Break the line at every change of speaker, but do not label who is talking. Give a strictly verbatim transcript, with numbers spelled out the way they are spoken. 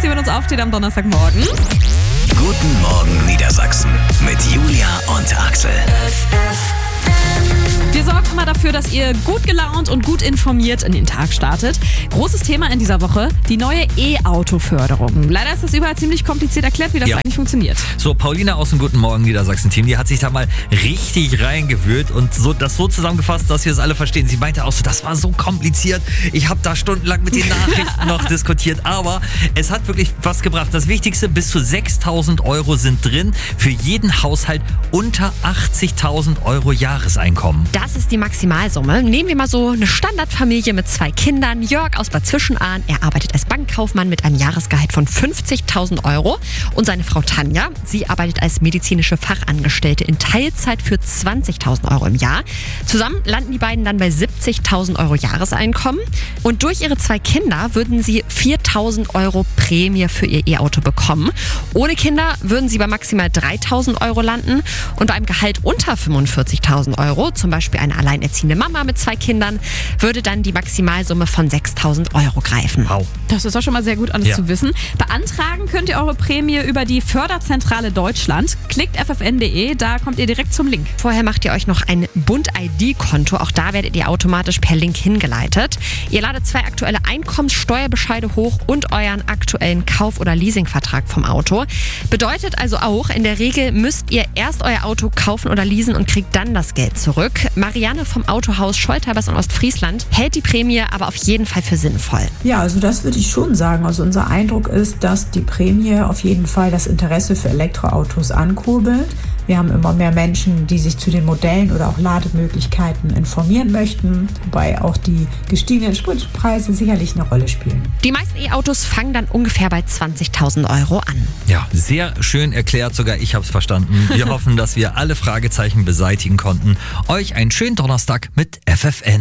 was hier mit uns aufsteht am Donnerstagmorgen.
Guten Morgen Niedersachsen mit Julia und Axel.
Wir sorgen immer dafür, dass ihr gut gelaunt und gut informiert in den Tag startet. Großes Thema in dieser Woche, die neue E-Auto-Förderung. Leider ist das überall ziemlich kompliziert erklärt, wie das
Ja.
eigentlich funktioniert.
So, Paulina aus dem Guten Morgen Niedersachsen-Team, die hat sich da mal richtig reingewühlt und so, das so zusammengefasst, dass wir es alle verstehen. Sie meinte auch so, das war so kompliziert. Ich habe da stundenlang mit den Nachrichten noch diskutiert, aber es hat wirklich was gebracht. Das Wichtigste, bis zu sechstausend Euro sind drin für jeden Haushalt unter achtzigtausend Euro Jahreseinkommen.
Das ist die Maximalsumme. Nehmen wir mal so eine Standardfamilie mit zwei Kindern. Jörg aus Bad Zwischenahn, er arbeitet als Bankkaufmann mit einem Jahresgehalt von fünfzigtausend Euro. Und seine Frau Tanja, sie arbeitet als medizinische Fachangestellte in Teilzeit für zwanzigtausend Euro im Jahr. Zusammen landen die beiden dann bei siebzigtausend Euro Jahreseinkommen. Und durch ihre zwei Kinder würden sie viertausend Euro Prämie für ihr E-Auto bekommen. Ohne Kinder würden sie bei maximal dreitausend Euro landen. Und bei einem Gehalt unter fünfundvierzigtausend Euro, zum Beispiel eine alleinerziehende Mama mit zwei Kindern, würde dann die Maximalsumme von sechstausend Euro greifen.
Wow.
Das ist doch schon mal sehr gut alles
Ja.
zu wissen. Beantragen könnt ihr eure Prämie über die Förderzentrale Deutschland. Klickt f f n punkt d e, da kommt ihr direkt zum Link.
Vorher macht ihr euch noch ein Bund-I D-Konto. Auch da werdet ihr automatisch per Link hingeleitet. Ihr ladet zwei aktuelle Einkommenssteuerbescheide hoch und euren aktuellen Kauf- oder Leasingvertrag vom Auto. Bedeutet also auch, in der Regel müsst ihr erst euer Auto kaufen oder leasen und kriegt dann das Geld zurück. Marianne vom Autohaus Scholterbers in Ostfriesland hält die Prämie aber auf jeden Fall für sinnvoll.
Ja, also das würde ich schon sagen. Also unser Eindruck ist, dass die Prämie auf jeden Fall das Interesse für Elektroautos ankurbelt. Wir haben immer mehr Menschen, die sich zu den Modellen oder auch Lademöglichkeiten informieren möchten, wobei auch die gestiegenen Spritpreise sicherlich eine Rolle spielen.
Die meisten E-Autos fangen dann ungefähr bei zwanzigtausend Euro an.
Ja, sehr schön erklärt, sogar ich habe es verstanden. Wir hoffen, dass wir alle Fragezeichen beseitigen konnten. Euch einen schönen Donnerstag mit F F N.